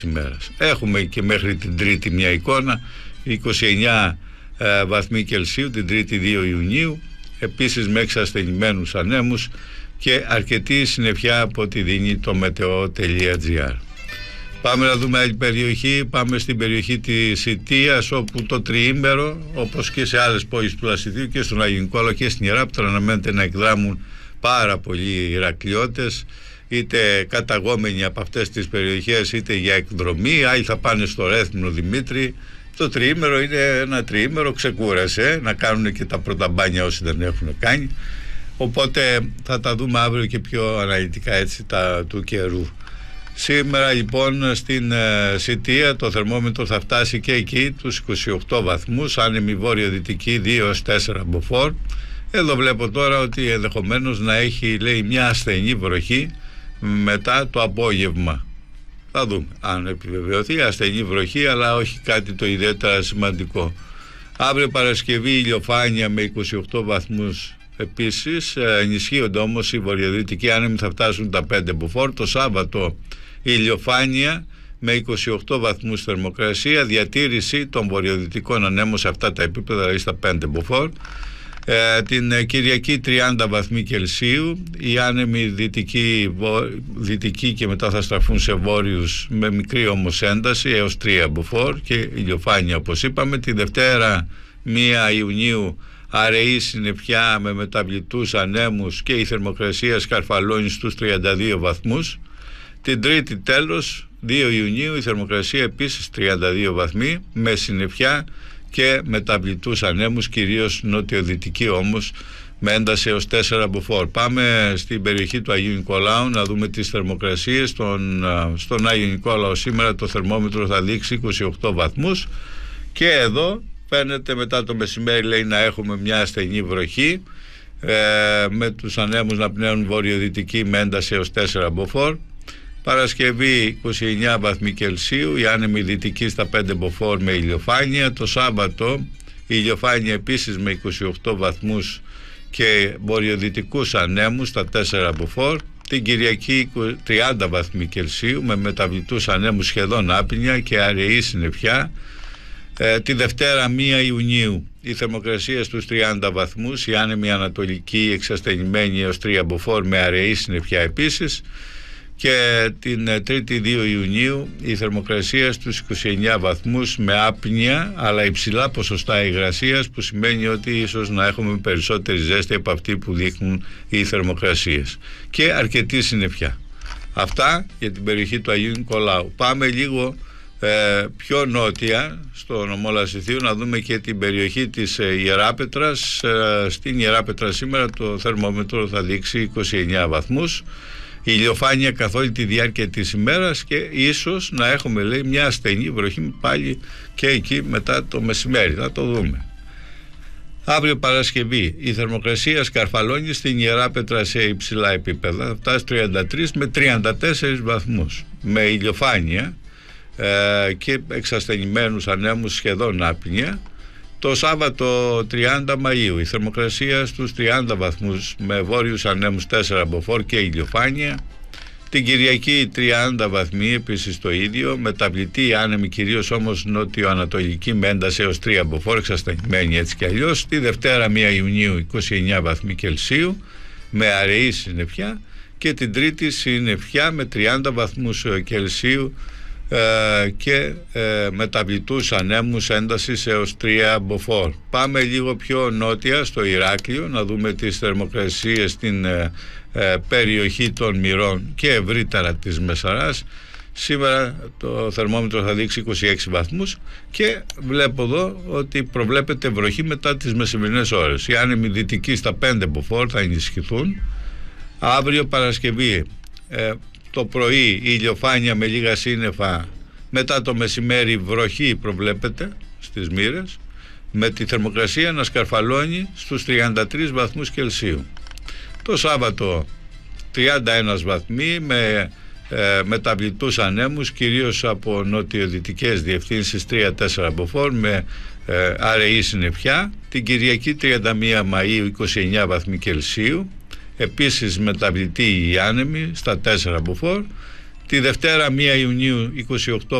ημέρας. Έχουμε και μέχρι την Τρίτη μια εικόνα, 29 βαθμοί Κελσίου την Τρίτη 2 Ιουνίου, επίσης με εξασθενημένους ανέμους και αρκετή συννεφιά από ό,τι δίνει το meteo.gr. Πάμε να δούμε άλλη περιοχή. Πάμε στην περιοχή της Ιττίας, όπου το τριήμερο, όπως και σε άλλες πόλεις του Λασιθίου και στον Άγιο Νικόλαο και στην Ιεράπετρα, αναμένεται να εκδράμουν πάρα πολλοί Ηρακλειώτες, είτε καταγόμενοι από αυτές τις περιοχές είτε για εκδρομή. Άλλοι θα πάνε στο Ρέθμνο Δημήτρη. Το τριήμερο είναι ένα τριήμερο ξεκούρασε, να κάνουν και τα πρώτα μπάνια όσοι δεν έχουν κάνει. Οπότε θα τα δούμε αύριο και πιο αναλυτικά έτσι του καιρού. Σήμερα λοιπόν στην Σιτία το θερμόμετρο θα φτάσει και εκεί τους 28 βαθμούς, άνεμη βόρειο-δυτική 2-4 μποφόρ. Εδώ βλέπω τώρα ότι ενδεχομένως να έχει, λέει, μια ασθενή βροχή μετά το απόγευμα. Θα δούμε αν επιβεβαιωθεί ασθενή βροχή, αλλά όχι κάτι το ιδιαίτερα σημαντικό. Αύριο Παρασκευή ηλιοφάνεια με 28 βαθμούς επίσης, ενισχύονται όμως οι βορειοδυτικοί άνεμοι, θα φτάσουν τα 5 μποφόρ. Το Σάββατο ηλιοφάνεια με 28 βαθμούς θερμοκρασία, διατήρηση των βορειοδυτικών ανέμων σε αυτά τα επίπεδα, δηλαδή στα 5 μποφόρ. Την Κυριακή 30 βαθμοί Κελσίου, οι άνεμοι δυτικοί και μετά θα στραφούν σε βόρειους με μικρή όμως ένταση έως 3 μποφόρ και ηλιοφάνεια όπως είπαμε. Τη Δευτέρα 1 Ιουνίου αραιή συννεφιά με μεταβλητούς ανέμους και η θερμοκρασία σκαρφαλώνει στους 32 βαθμούς. Την Τρίτη τέλος 2 Ιουνίου η θερμοκρασία επίσης 32 βαθμοί με συννεφιά και μεταβλητούς ανέμους, κυρίως νοτιοδυτική όμως, με ένταση έως 4 μποφόρ. Πάμε στην περιοχή του Αγίου Νικολάου να δούμε τις θερμοκρασίες. Στον Άγιο Νικόλαο σήμερα το θερμόμετρο θα δείξει 28 βαθμούς και εδώ φαίνεται μετά το μεσημέρι, λέει, να έχουμε μια ασθενή βροχή με τους ανέμους να πνέουν βορειοδυτική με ένταση έως 4 μποφόρ. Παρασκευή 29 βαθμοί Κελσίου, η άνεμη δυτική στα 5 μποφόρ με ηλιοφάνεια. Το Σάββατο η ηλιοφάνεια επίσης με 28 βαθμούς και βορειοδυτικούς ανέμους στα 4 μποφόρ. Την Κυριακή 30 βαθμοί Κελσίου με μεταβλητούς ανέμους σχεδόν άπλυνα και αραιή συννεφιά. Τη Δευτέρα 1 Ιουνίου η θερμοκρασία στους 30 βαθμούς, η άνεμη ανατολική εξασθενημένη έως 3 μποφόρ με αραιή συννεφιά επίσης. Και την Τρίτη 2 Ιουνίου η θερμοκρασία στους 29 βαθμούς με άπνοια αλλά υψηλά ποσοστά υγρασίας, που σημαίνει ότι ίσως να έχουμε περισσότερη ζέστη από αυτή που δείχνουν οι θερμοκρασίες και αρκετή συννεφιά. Αυτά για την περιοχή του Αγίου Νικολάου. Πάμε λίγο πιο νότια στο νομό Λασιθίου να δούμε και την περιοχή της Ιεράπετρας. Στην Ιεράπετρα σήμερα το θερμόμετρο θα δείξει 29 βαθμούς. Η ηλιοφάνεια καθ' όλη τη διάρκεια της ημέρας και ίσως να έχουμε, λέει, μια ασθενή βροχή πάλι και εκεί μετά το μεσημέρι. Θα το δούμε. Αύριο Παρασκευή η θερμοκρασία σκαρφαλώνει στην Ιεράπετρα σε υψηλά επίπεδα, θα φτάσει 33 με 34 βαθμούς με ηλιοφάνεια και εξασθενημένους ανέμους σχεδόν άπνοια. Το Σάββατο 30 Μαΐου η θερμοκρασία στους 30 βαθμούς με βόρειους ανέμους 4 μποφόρ και ηλιοφάνεια. Την Κυριακή 30 βαθμοί επίσης το ίδιο, μεταβλητή άνεμη κυρίως όμως νότιο-ανατολική με ένταση έως 3 μποφόρ, εξασθενημένη έτσι κι αλλιώς. Τη Δευτέρα 1 Ιουνίου 29 βαθμοί Κελσίου με αραιή συννεφιά και την Τρίτη συννεφιά με 30 βαθμούς Κελσίου και μεταβλητούς ανέμους έντασης έως 3 μποφόρ. Πάμε λίγο πιο νότια στο Ηράκλειο να δούμε τις θερμοκρασίες στην περιοχή των Μυρών και ευρύτερα της Μεσαράς. Σήμερα το θερμόμετρο θα δείξει 26 βαθμούς και βλέπω εδώ ότι προβλέπεται βροχή μετά τις μεσημερινές ώρες. Οι άνεμοι δυτικοί στα 5 μποφόρ θα ενισχυθούν. Αύριο Παρασκευή το πρωί η ηλιοφάνεια με λίγα σύννεφα, μετά το μεσημέρι βροχή προβλέπεται στις Μύρες με τη θερμοκρασία να σκαρφαλώνει στους 33 βαθμούς Κελσίου. Το Σάββατο 31 βαθμοί με μεταβλητούς ανέμους κυρίως από νοτιοδυτικές διευθύνσεις 3-4 μποφόρ με αραιή συννεφιά. Την Κυριακή 31 Μαΐου 29 βαθμοί Κελσίου, επίσης μεταβλητή η άνεμη στα 4 μποφόρ. Τη Δευτέρα 1 Ιουνίου 28